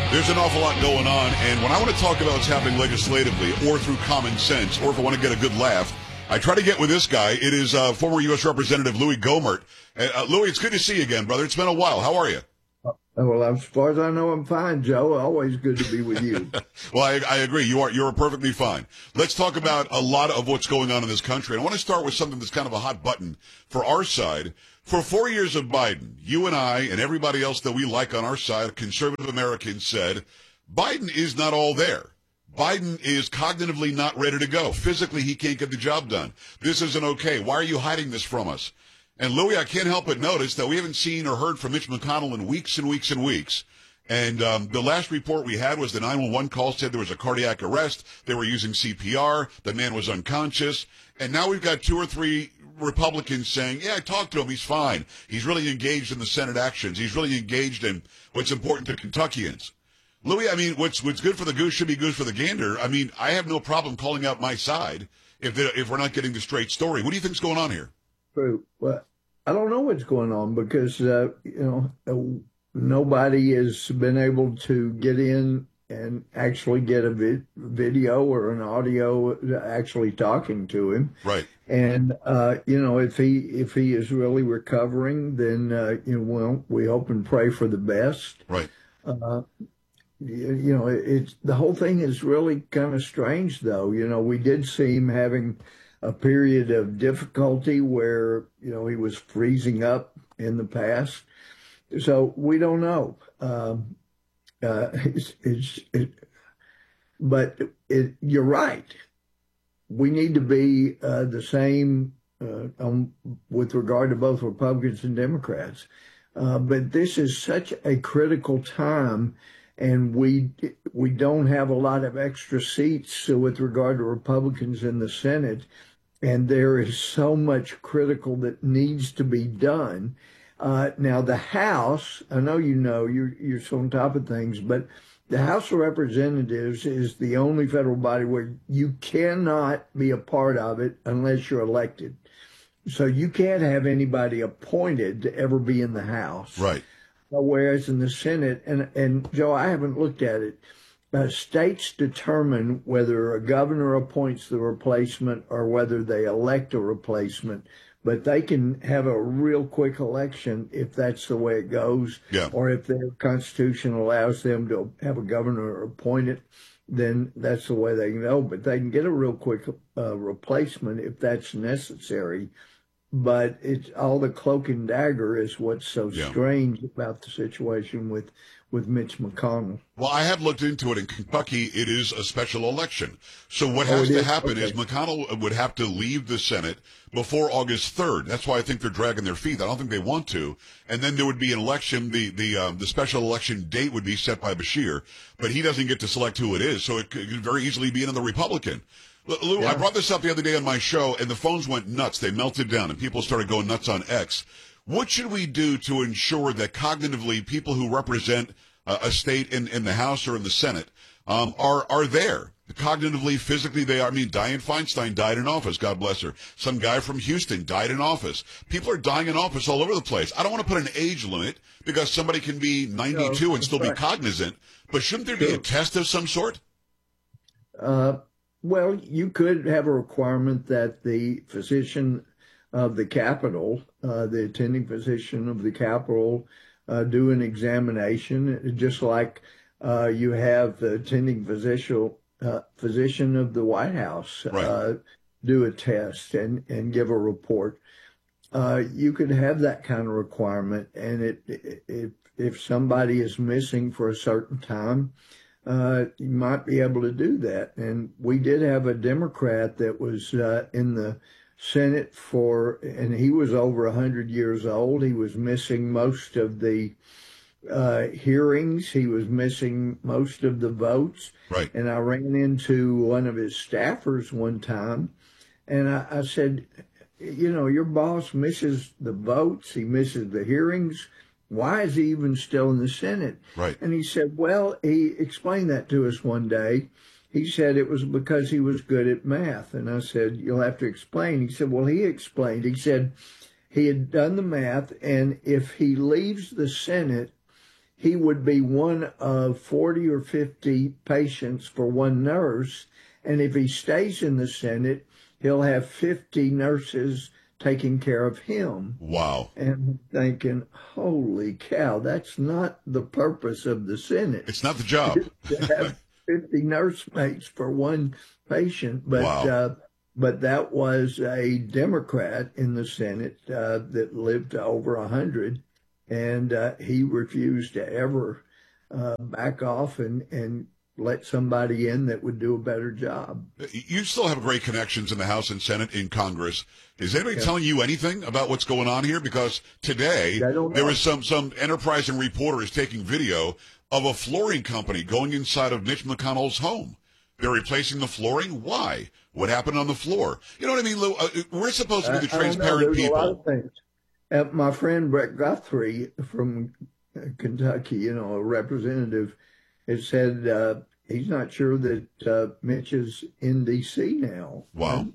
There's an awful lot going on, and when I want to talk about what's happening legislatively or through common sense, or if I want to get a good laugh, I try to get with this guy. It is former U.S. Representative Louis Gohmert. Louis, it's good to see you again, brother. It's been a while. How are you? Well, as far as I know, I'm fine, Joe. Always good to be with you. Well, I agree. You're perfectly fine. Let's talk about a lot of what's going on in this country. And I want to start with something that's kind of a hot button for our side. For 4 years of Biden, you and I and everybody else that we like on our side, conservative Americans, said Biden is not all there. Biden is cognitively not ready to go. Physically, he can't get the job done. This isn't okay. Why are you hiding this from us? And, Louis, I can't help but notice that we haven't seen or heard from Mitch McConnell in weeks and weeks and weeks. And the last report we had was the 911 call said there was a cardiac arrest. They were using CPR. The man was unconscious. And now we've got 2 or 3 Republicans saying, yeah, I talked to him. He's fine. He's really engaged in the Senate actions. He's really engaged in what's important to Kentuckians. Louis, I mean, what's good for the goose should be good for the gander. I mean, I have no problem calling out my side if we're not getting the straight story. What do you think's going on here? True. Well, I don't know what's going on because, nobody has been able to get in and actually get a video or an audio actually talking to him. Right. And, if he is really recovering, then, we hope and pray for the best. Right. It's the whole thing is really kind of strange, though. We did see him having a period of difficulty where, he was freezing up in the past. So we don't know. You're right. We need to be the same with regard to both Republicans and Democrats. But this is such a critical time, and we don't have a lot of extra seats with regard to Republicans in the Senate, and there is so much critical that needs to be done. Now, the House, I know you're so on top of things, but the House of Representatives is the only federal body where you cannot be a part of it unless you're elected. So you can't have anybody appointed to ever be in the House. Right. Whereas in the Senate, and Joe, I haven't looked at it, states determine whether a governor appoints the replacement or whether they elect a replacement. But they can have a real quick election if that's the way it goes. Yeah. Or if their constitution allows them to have a governor appointed, then that's the way they can go. But they can get a real quick replacement if that's necessary. But it's all the cloak and dagger is what's so strange about the situation with Mitch McConnell. Well, I have looked into it. In Kentucky, it is a special election. So what has to happen is McConnell would have to leave the Senate before August 3rd. That's why I think they're dragging their feet. I don't think they want to. And then there would be an election. The special election date would be set by Beshear, but he doesn't get to select who it is. So it could very easily be another Republican. Lou, I brought this up the other day on my show, and the phones went nuts. They melted down, and people started going nuts on X. What should we do to ensure that cognitively people who represent a state in the House or in the Senate are there? Cognitively, physically, they are. I mean, Dianne Feinstein died in office. God bless her. Some guy from Houston died in office. People are dying in office all over the place. I don't want to put an age limit because somebody can be 92 and still be cognizant. But shouldn't there be a test of some sort? Well, you could have a requirement that the physician of the Capitol, the attending physician of the Capitol, do an examination, just like you have the attending physician of the White House do a test and give a report. You could have that kind of requirement, and if somebody is missing for a certain time, you might be able to do that. And we did have a Democrat that was in the Senate and he was over 100 years old. He was missing most of the hearings. He was missing most of the votes. Right. And I ran into one of his staffers one time, and I said, your boss misses the votes. He misses the hearings. Why is he even still in the Senate? Right. And he said, well, he explained that to us one day. He said it was because he was good at math. And I said, you'll have to explain. He said, well, he explained. He said he had done the math, and if he leaves the Senate, he would be one of 40 or 50 patients for one nurse. And if he stays in the Senate, he'll have 50 nurses taking care of him. Wow. And thinking, holy cow, that's not the purpose of the Senate. It's not the job. To have 50 nursemates for one patient. But, Wow. but that was a Democrat in the Senate that lived to over 100. And he refused to ever back off and let somebody in that would do a better job. You still have great connections in the House and Senate, in Congress. Is anybody telling you anything about what's going on here? Because today there was some enterprising reporters taking video of a flooring company going inside of Mitch McConnell's home. They're replacing the flooring. Why? What happened on the floor? You know what I mean, Lou? We're supposed to be the transparent There's people. A lot of things. My friend Brett Guthrie from Kentucky, a representative, has said he's not sure that Mitch is in D.C. now. Wow.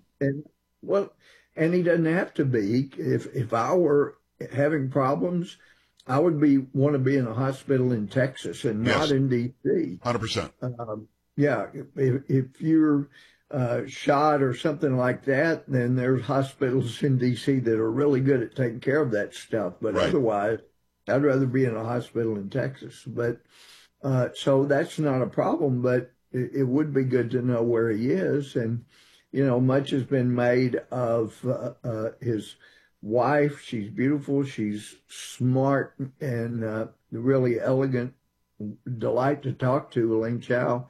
And he doesn't have to be. If I were having problems, I would want to be in a hospital in Texas and not in D.C. 100%. Yeah, if you're shot or something like that, then there's hospitals in D.C. that are really good at taking care of that stuff. But otherwise, I'd rather be in a hospital in Texas. But so that's not a problem, but it would be good to know where he is. And, much has been made of his wife. She's beautiful. She's smart and really elegant. Delight to talk to, Elaine Chao.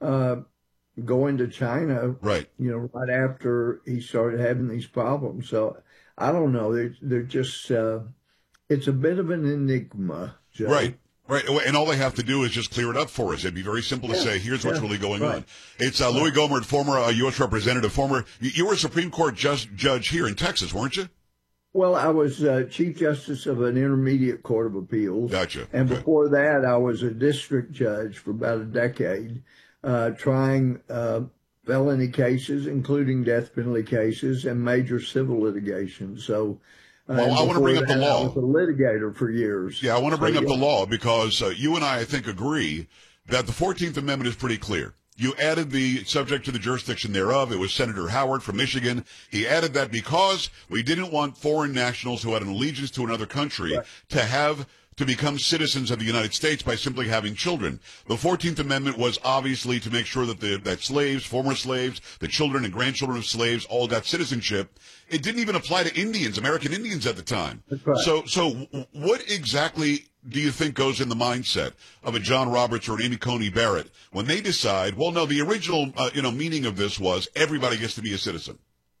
Going to China, right after he started having these problems. So I don't know. They're just, it's a bit of an enigma, Joe. Right. And all they have to do is just clear it up for us. It'd be very simple to say, here's what's really going on. It's Louis Gohmert, former U.S. representative, you were a Supreme Court judge here in Texas, weren't you? Well, I was Chief Justice of an intermediate court of appeals. Gotcha. And before that, I was a district judge for about a decade, trying felony cases, including death penalty cases, and major civil litigation. So, well, I want to bring up the law. I was a litigator for years. Yeah, I want to bring up the law because you and I think, agree that the 14th Amendment is pretty clear. You added the subject to the jurisdiction thereof. It was Senator Howard from Michigan. He added that because we didn't want foreign nationals who had an allegiance to another country to become citizens of the United States by simply having children. The 14th Amendment was obviously to make sure that that slaves, former slaves, the children and grandchildren of slaves all got citizenship. It didn't even apply to Indians, American Indians at the time. That's right. So what exactly do you think goes in the mindset of a John Roberts or an Amy Coney Barrett when they decide, well, no, the original meaning of this was everybody gets to be a citizen?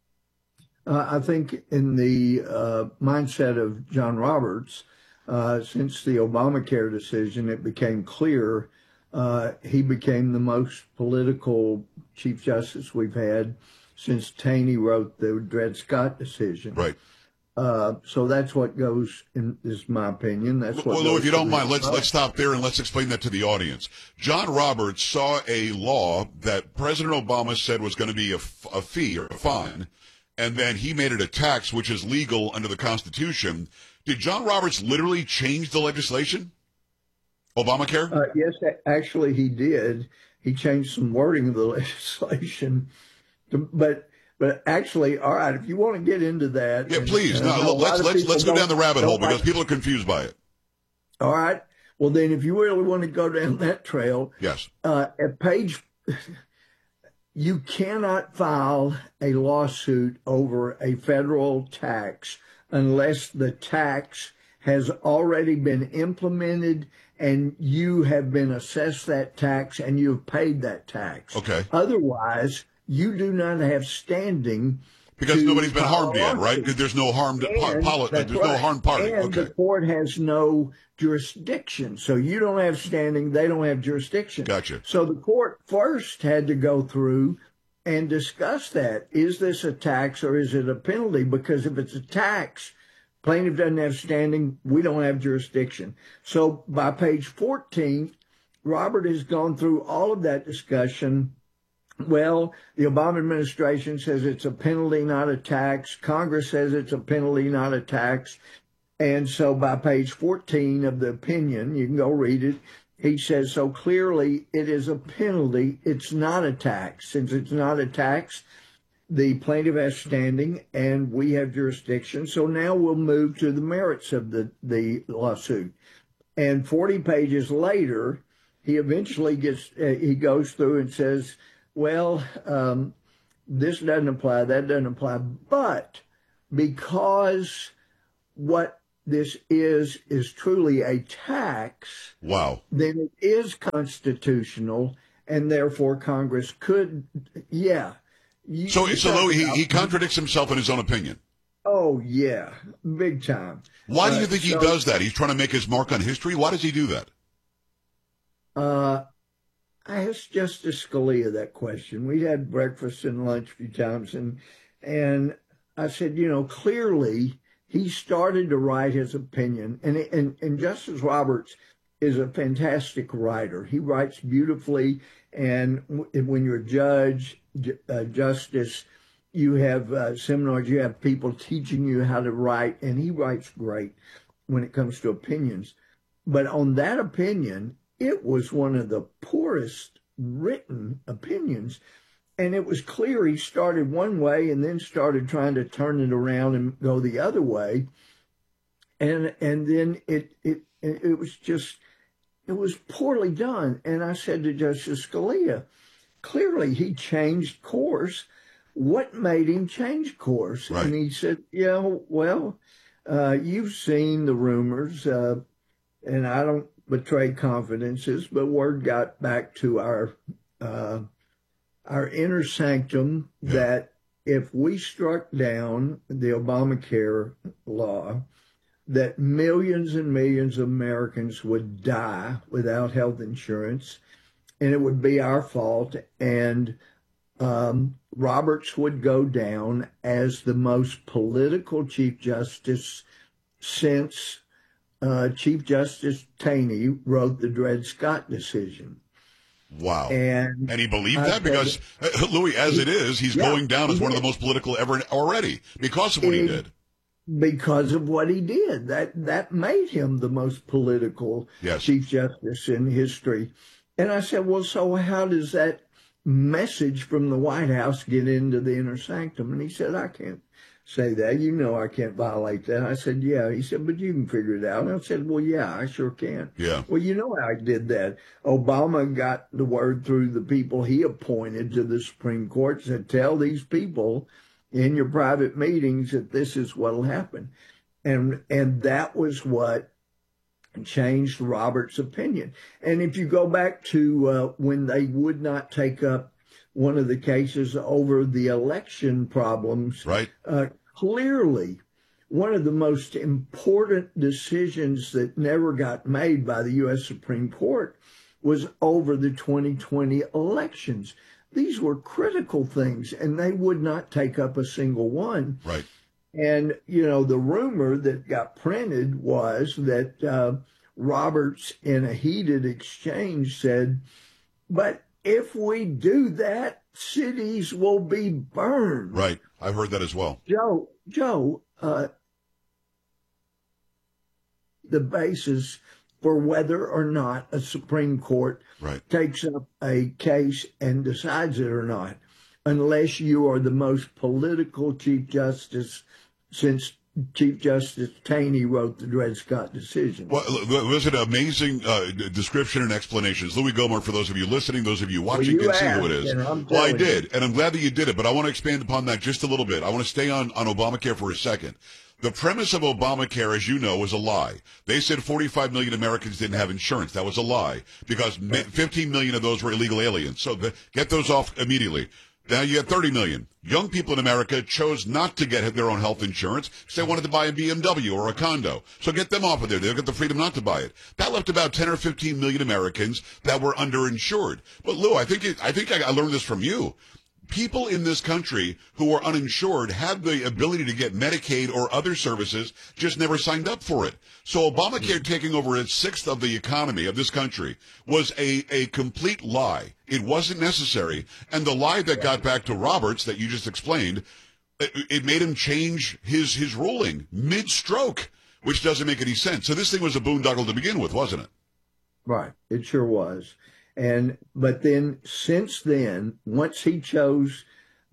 I think in the mindset of John Roberts, since the Obamacare decision, it became clear he became the most political Chief Justice we've had since Taney wrote the Dred Scott decision. Right. So that's what goes in, is my opinion. That's what. Well, Lou, if you don't mind, let's stop there and let's explain that to the audience. John Roberts saw a law that President Obama said was going to be a fee or a fine, and then he made it a tax, which is legal under the Constitution. Did John Roberts literally change the legislation? Obamacare? Yes, actually he did. He changed some wording of the legislation, but actually, all right, if you want to get into that. Yeah, please. Let's go down the rabbit hole because people are confused by it. All right. Well, then if you really want to go down that trail. Yes. At page, you cannot file a lawsuit over a federal tax unless the tax has already been implemented and you have been assessed that tax and you've paid that tax. Okay. Otherwise, you do not have standing. Because nobody's been harmed yet, right? Because there's no harmed no harmed party. And okay. The court has no jurisdiction. So you don't have standing, they don't have jurisdiction. Gotcha. So the court first had to go through and discuss that. Is this a tax or is it a penalty? Because if it's a tax, plaintiff doesn't have standing, we don't have jurisdiction. So by page 14, Robert has gone through all of that discussion. Well, the Obama administration says it's a penalty, not a tax. Congress says it's a penalty, not a tax. And so by page 14 of the opinion, you can go read it, he says, so clearly it is a penalty. It's not a tax. Since it's not a tax, the plaintiff has standing and we have jurisdiction. So now we'll move to the merits of the lawsuit. And 40 pages later, he eventually he goes through and says, well, this doesn't apply, that doesn't apply. But because what this is truly a tax, wow, then it is constitutional, and therefore Congress could, yeah. So Louis, he contradicts himself in his own opinion. Oh, yeah, big time. Why do you think he does that? He's trying to make his mark on history? Why does he do that? I asked Justice Scalia that question. We had breakfast and lunch a few times, and I said, clearly he started to write his opinion, and Justice Roberts is a fantastic writer. He writes beautifully, and when you're a judge, justice, you have seminars, you have people teaching you how to write, and he writes great when it comes to opinions. But on that opinion, it was one of the poorest written opinions. And it was clear he started one way and then started trying to turn it around and go the other way. And then it was poorly done. And I said to Justice Scalia, clearly he changed course. What made him change course? Right. And he said, well, you've seen the rumors, and I don't betray confidences, but word got back to our inner sanctum that if we struck down the Obamacare law, that millions and millions of Americans would die without health insurance, and it would be our fault, and Roberts would go down as the most political Chief Justice since Chief Justice Taney wrote the Dred Scott decision. Wow. And he believed that because, Louis, as it is, he's going down as one of the most political ever already because of what he did. Because of what he did. That made him the most political Chief Justice in history. And I said, well, so how does that message from the White House get into the inner sanctum? And he said, I can't say that. I can't violate that. I said, yeah. He said, but you can figure it out. And I said, well, yeah, I sure can. Yeah. Well, you know how I did that. Obama got the word through the people he appointed to the Supreme Court, said, tell these people in your private meetings that this is what'll happen. And that was what changed Roberts' opinion. And if you go back to when they would not take up one of the cases over the election problems, right? Clearly, one of the most important decisions that never got made by the U.S. Supreme Court was over the 2020 elections. These were critical things, and they would not take up a single one. Right. And, the rumor that got printed was that Roberts, in a heated exchange, said, but if we do that, cities will be burned. Right. I've heard that as well. Joe, the basis for whether or not a Supreme Court takes up a case and decides it or not, unless you are the most political Chief Justice since Chief Justice Taney wrote the Dred Scott decision. Well, was it an amazing description and explanations? Louis Gohmert, for those of you listening, those of you watching, can see who it is. Well, I did, and I'm glad that you did it, but I want to expand upon that just a little bit. I want to stay on Obamacare for a second. The premise of Obamacare, as you know, was a lie. They said 45 million Americans didn't have insurance. That was a lie because 15 million of those were illegal aliens. So get those off immediately. Now you have 30 million. Young people in America chose not to get their own health insurance because they wanted to buy a BMW or a condo. So get them off of there. They'll get the freedom not to buy it. That left about 10 or 15 million Americans that were underinsured. But Lou, I think I learned this from you. People in this country who are uninsured had the ability to get Medicaid or other services, just never signed up for it. So Obamacare taking over a sixth of the economy of this country was a complete lie. It wasn't necessary. And the lie that got back to Roberts that you just explained, it made him change his ruling mid-stroke. which doesn't make any sense. So this thing was a boondoggle to begin with, wasn't it? Right. It sure was. But then since then, once he chose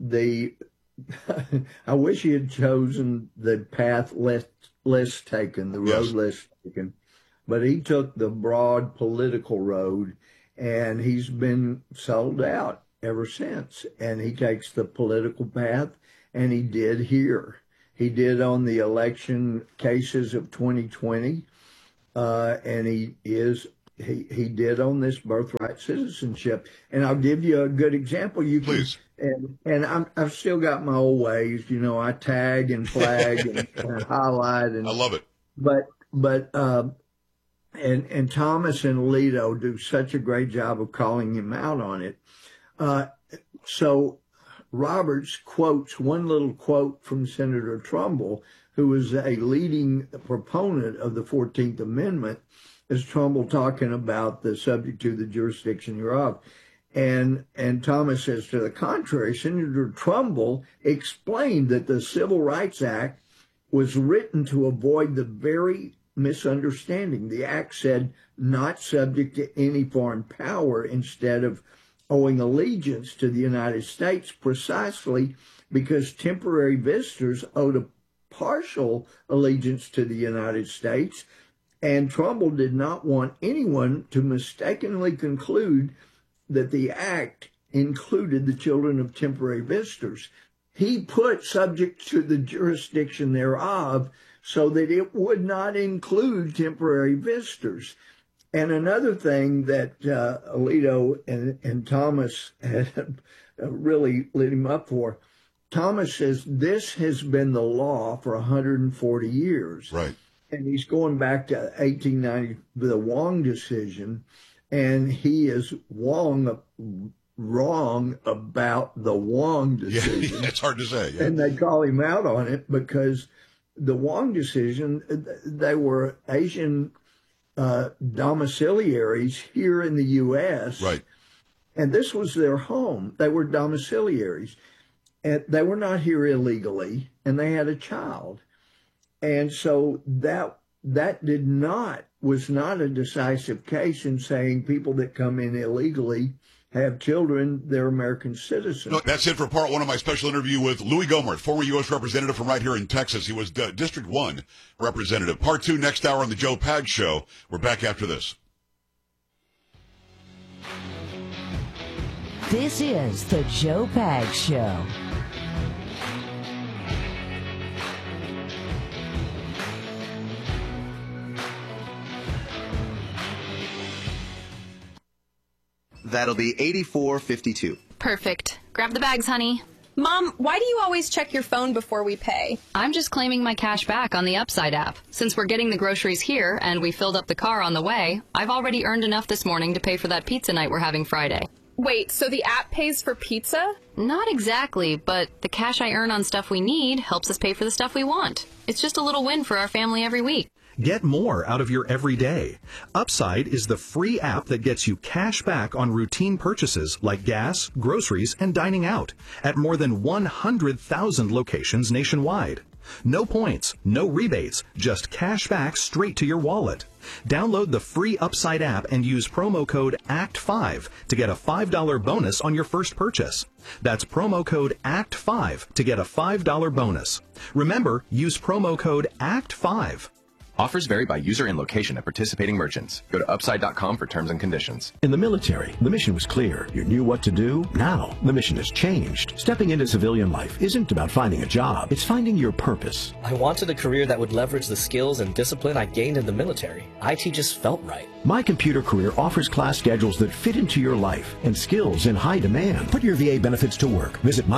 I wish he had chosen the path less taken, the road less taken, but he took the broad political road, and he's been sold out ever since. And he takes the political path, and he did here. He did on the election cases of 2020, and he did on this birthright citizenship. And I'll give you a good example. Please. I've still got my old ways. I tag and flag and highlight. And I love it. But Thomas and Alito do such a great job of calling him out on it. So Roberts quotes one little quote from Senator Trumbull, who was a leading proponent of the 14th Amendment, as Trumbull talking about the subject to the jurisdiction hereof. And Thomas says, to the contrary, Senator Trumbull explained that the Civil Rights Act was written to avoid the very misunderstanding. The act said not subject to any foreign power instead of owing allegiance to the United States, precisely because temporary visitors owed a partial allegiance to the United States. And Trumbull did not want anyone to mistakenly conclude that the act included the children of temporary visitors. He put subject to the jurisdiction thereof so that it would not include temporary visitors. And another thing that Alito and Thomas had really lit him up for, Thomas says this has been the law for 140 years. Right. And he's going back to 1890, the Wong decision, and he is wrong about the Wong decision. Yeah, it's hard to say. Yeah. And they call him out on it because the Wong decision, they were Asian domiciliaries here in the U.S. Right. And this was their home. They were domiciliaries. And they were not here illegally, and they had a child. And so that was not a decisive case in saying people that come in illegally have children, they're American citizens. No, that's it for part one of my special interview with Louis Gohmert, former U.S. representative from right here in Texas. He was District 1 representative. Part two next hour on the Joe Pags Show. We're back after this. This is the Joe Pags Show. That'll be $84.52. Perfect. Grab the bags, honey. Mom, why do you always check your phone before we pay? I'm just claiming my cash back on the Upside app. Since we're getting the groceries here and we filled up the car on the way, I've already earned enough this morning to pay for that pizza night we're having Friday. Wait, so the app pays for pizza? Not exactly, but the cash I earn on stuff we need helps us pay for the stuff we want. It's just a little win for our family every week. Get more out of your everyday. Upside is the free app that gets you cash back on routine purchases like gas, groceries, and dining out at more than 100,000 locations nationwide. No points, no rebates, just cash back straight to your wallet. Download the free Upside app and use promo code ACT5 to get a $5 bonus on your first purchase. That's promo code ACT5 to get a $5 bonus. Remember, use promo code ACT5. Offers vary by user and location at participating merchants. Go to Upside.com for terms and conditions. In the military, the mission was clear. You knew what to do. Now, the mission has changed. Stepping into civilian life isn't about finding a job. It's finding your purpose. I wanted a career that would leverage the skills and discipline I gained in the military. IT just felt right. My Computer Career offers class schedules that fit into your life and skills in high demand. Put your VA benefits to work. Visit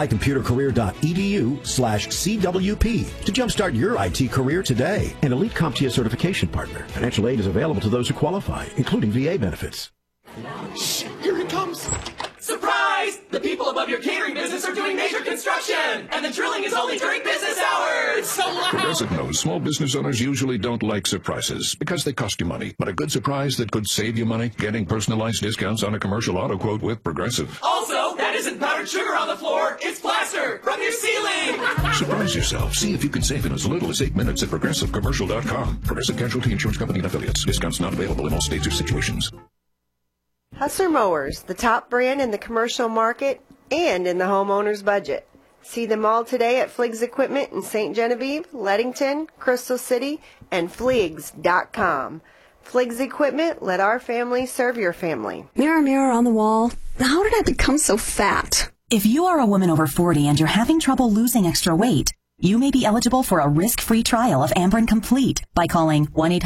mycomputercareer.edu/CWP to jumpstart your IT career today. An elite CompTIA certification partner. Financial aid is available to those who qualify, including VA benefits. Shh, here he comes. Surprise! The people above your catering business are doing major construction, and the drilling is only during business hours. So loud. Progressive knows small business owners usually don't like surprises because they cost you money. But a good surprise that could save you money, getting personalized discounts on a commercial auto quote with Progressive. Also, that isn't powdered sugar on the floor, it's plaster from your ceiling. Surprise yourself. See if you can save in as little as 8 minutes at ProgressiveCommercial.com. Progressive Casualty Insurance Company and Affiliates. Discounts not available in all states or situations. Hustler Mowers, the top brand in the commercial market and in the homeowner's budget. See them all today at Fliggs Equipment in St. Genevieve, Leadington, Crystal City, and Fliggs.com. Fliggs Equipment, let our family serve your family. Mirror, mirror on the wall, how did I become so fat? If you are a woman over 40 and you're having trouble losing extra weight, you may be eligible for a risk-free trial of Amberen Complete by calling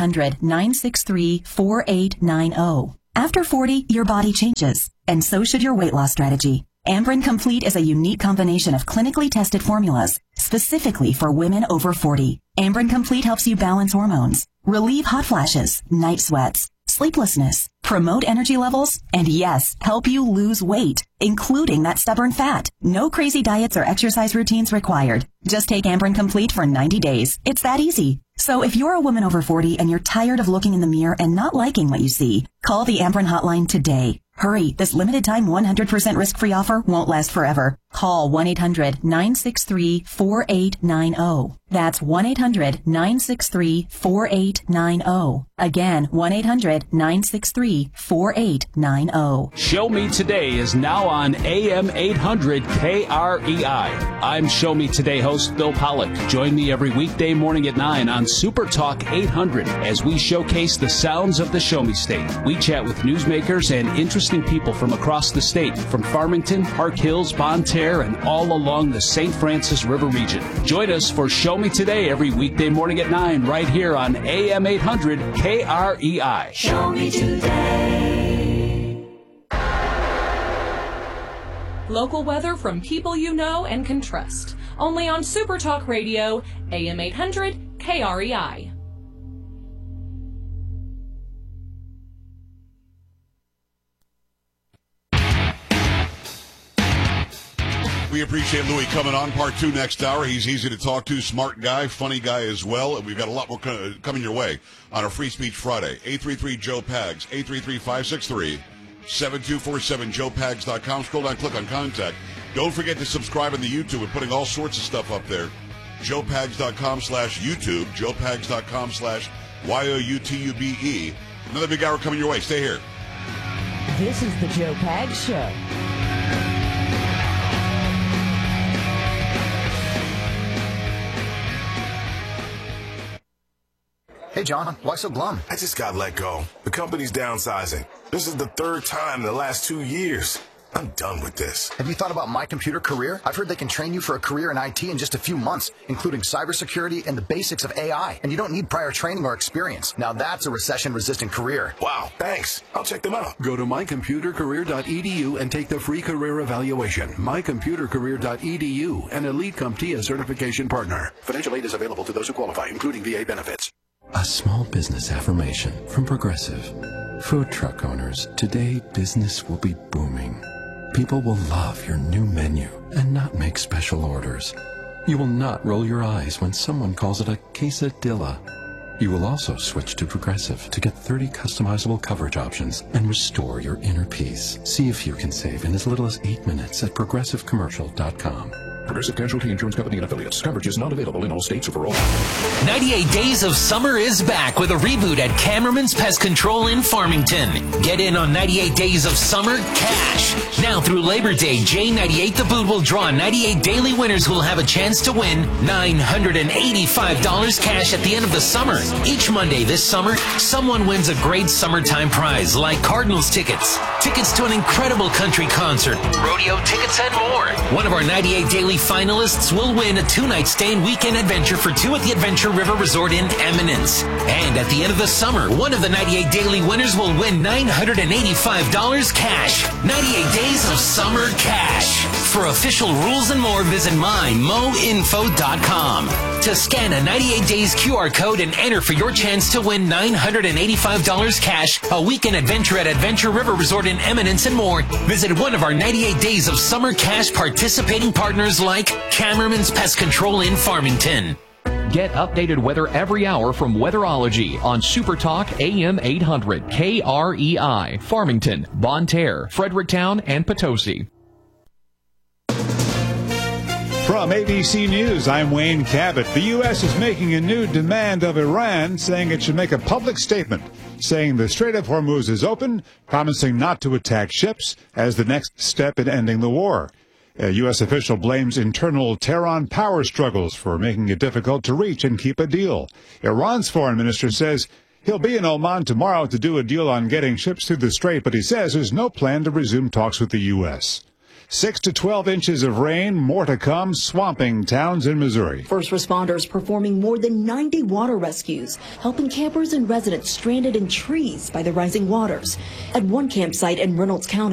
1-800-963-4890. After 40, your body changes, and so should your weight loss strategy. Amberen Complete is a unique combination of clinically tested formulas specifically for women over 40. Amberen Complete helps you balance hormones, relieve hot flashes, night sweats, sleeplessness, promote energy levels, and yes, help you lose weight, including that stubborn fat. No crazy diets or exercise routines required. Just take Amberen Complete for 90 days. It's that easy. So if you're a woman over 40 and you're tired of looking in the mirror and not liking what you see, call the Amberen hotline today. Hurry, this limited time 100% risk-free offer won't last forever. Call 1-800-963-4890. That's 1-800-963-4890. Again, 1-800-963-4890. Show Me Today is now on AM 800 KREI. I'm Show Me Today host Bill Pollock. Join me every weekday morning at 9 on Super Talk 800 as we showcase the sounds of the Show Me State. We chat with newsmakers and interesting people from across the state, from Farmington, Park Hills, Bonne Terre, and all along the St. Francis River region. Join us for Show Me Today every weekday morning at 9 right here on AM 800 KREI. Show me today. Local weather from people you know and can trust. Only on Super Talk Radio, AM 800 KREI. We appreciate Louis coming on. Part 2 next hour. He's easy to talk to, smart guy, funny guy as well. And we've got a lot more coming your way on a Free Speech Friday. 833-JOE-PAGS, 833-563-7247, joepags.com. Scroll down, click on contact. Don't forget to subscribe on the YouTube. We're putting all sorts of stuff up there. joepags.com/YouTube, joepags.com/YOUTUBE. Another big hour coming your way. Stay here. This is the Joe Pags Show. Hey, John, why so glum? I just got let go. The company's downsizing. This is the third time in the last 2 years. I'm done with this. Have you thought about My Computer Career? I've heard they can train you for a career in IT in just a few months, including cybersecurity and the basics of AI. And you don't need prior training or experience. Now that's a recession-resistant career. Wow, thanks. I'll check them out. Go to mycomputercareer.edu and take the free career evaluation. mycomputercareer.edu, an Elite CompTIA certification partner. Financial aid is available to those who qualify, including VA benefits. A small business affirmation from Progressive. Food truck owners, today business will be booming. People will love your new menu and not make special orders. You will not roll your eyes when someone calls it a quesadilla. You will also switch to Progressive to get 30 customizable coverage options and restore your inner peace. See if you can save in as little as 8 minutes at progressivecommercial.com. Progressive Casualty Insurance Company and Affiliates. Coverage is not available in all states or for all. 98 Days of Summer is back with a reboot at Cameraman's Pest Control in Farmington. Get in on 98 Days of Summer cash. Now through Labor Day, J98 The Boot will draw 98 daily winners who will have a chance to win $985 cash at the end of the summer. Each Monday this summer, someone wins a great summertime prize like Cardinals tickets, tickets to an incredible country concert, rodeo tickets, and more. One of our 98 daily finalists will win a 2-night stay and weekend adventure for two at the Adventure River Resort in Eminence. And at the end of the summer, one of the 98 daily winners will win $985 cash. 98 Days of Summer cash. For official rules and more, visit mymoinfo.com. To scan a 98 Days QR code and enter for your chance to win $985 cash, a weekend adventure at Adventure River Resort in Eminence, and more, visit one of our 98 Days of Summer cash participating partners like Cameraman's Pest Control in Farmington. Get updated weather every hour from Weatherology on Super Talk AM 800 KREI, Farmington, Bonne Terre, Fredericktown, and Potosi. From ABC News, I'm Wayne Cabot. The U.S. is making a new demand of Iran, saying it should make a public statement, saying the Strait of Hormuz is open, promising not to attack ships as the next step in ending the war. A U.S. official blames internal Tehran power struggles for making it difficult to reach and keep a deal. Iran's foreign minister says he'll be in Oman tomorrow to do a deal on getting ships through the strait, but he says there's no plan to resume talks with the U.S. 6 to 12 inches of rain, more to come, swamping towns in Missouri. First responders performing more than 90 water rescues, helping campers and residents stranded in trees by the rising waters. At one campsite in Reynolds County,